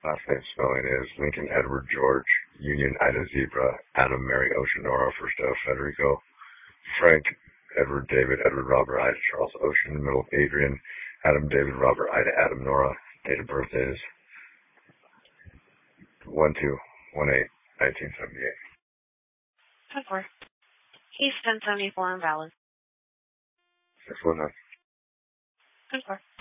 Last name spelling is Lincoln Edward George, Union Ida Zebra, Adam Mary Ocean Nora, First Federico, Frank Edward David Edward Robert Ida Charles Ocean, middle Adrian, Adam David Robert Ida Adam Nora. Date of birth is 12/18/1978. 10-4. He's 1074 invalid. 619. 10-4.